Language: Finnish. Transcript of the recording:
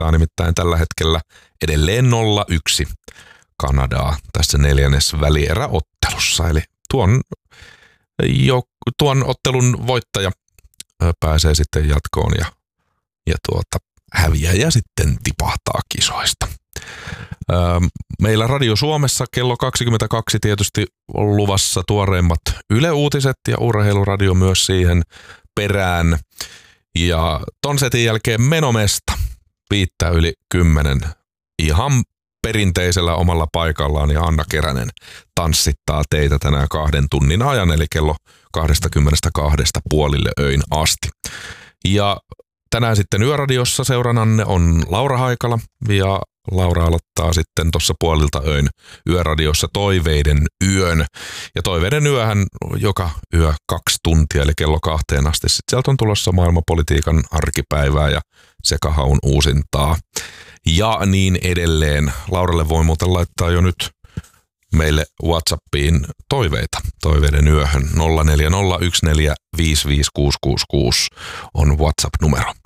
nimittäin tällä hetkellä edelleen 0-1 Kanadaa tässä 4. välieräottelussa. Eli tuon ottelun voittaja pääsee sitten jatkoon ja häviäjä sitten tipahtaa kisoista. Meillä Radio Suomessa kello 22 tietysti on luvassa tuoreimmat Yle Uutiset ja Urheiluradio myös siihen perään. Ja ton setin jälkeen menomesta 5:10 ihan perinteisellä omalla paikallaan ja Anna Keränen tanssittaa teitä tänään 2 tunnin ajan, eli kello 22 puolille öin asti. Ja tänään sitten Yöradiossa seurananne on Laura Haikala ja Laura aloittaa sitten tuossa puolilta öin Yöradiossa Toiveiden yön. Ja Toiveiden yöhän joka yö 2 tuntia, eli kello 2 asti. Sitten sieltä on tulossa maailmanpolitiikan arkipäivää ja sekahaun uusintaa. Ja niin edelleen. Lauralle voi muuten laittaa jo nyt meille WhatsAppiin toiveita. Toiveiden yöhön 0401455666 on WhatsApp-numero.